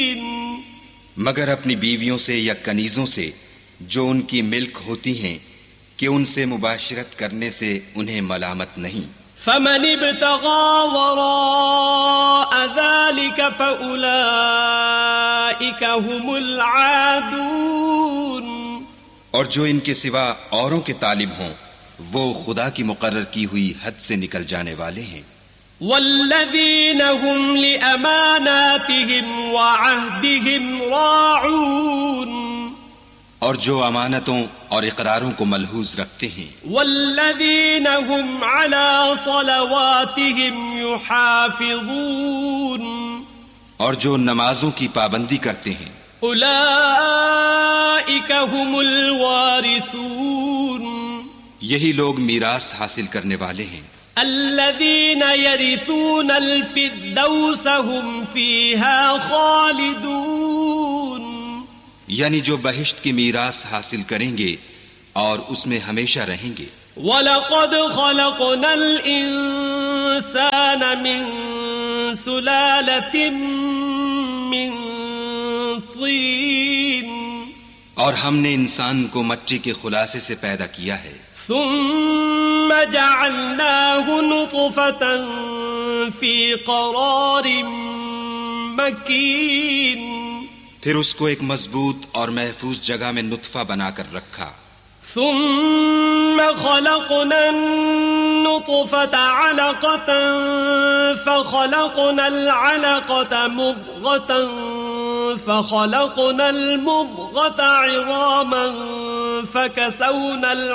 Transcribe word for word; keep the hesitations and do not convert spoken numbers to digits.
مگر اپنی بیویوں سے یا کنیزوں سے جو ان کی ملک ہوتی ہیں کہ ان سے مباشرت کرنے سے انہیں ملامت نہیں. فمن ابتغى وراء ذلك فأولئك هم العادون. اور جو ان کے سوا اوروں کے طالب ہوں وہ خدا کی مقرر کی ہوئی حد سے نکل جانے والے ہیں. والذین هم لأماناتهم وعهدهم راعون. اور جو امانتوں اور اقراروں کو ملحوظ رکھتے ہیں. والذین هم على صلواتهم يحافظون. اور جو نمازوں کی پابندی کرتے ہیں. اولئک هم الوارثون. یہی لوگ میراث حاصل کرنے والے ہیں. الذین یرثون الفردوس هم فیها خالدون. یعنی جو بہشت کی میراث حاصل کریں گے اور اس میں ہمیشہ رہیں گے. وَلَقَدْ خَلَقْنَا الْإِنسَانَ مِنْ سُلَالَةٍ مِنْ طِينٍ. اور ہم نے انسان کو مٹی کے خلاصے سے پیدا کیا ہے. ثم جعلناه نطفة في قرار مكين. پھر اس کو ایک مضبوط اور محفوظ جگہ میں نطفہ بنا کر رکھا. ثم خلقنا النطفة علقة فخلقنا العلقة مضغة فخلقنا المضغة عظاما فكسونا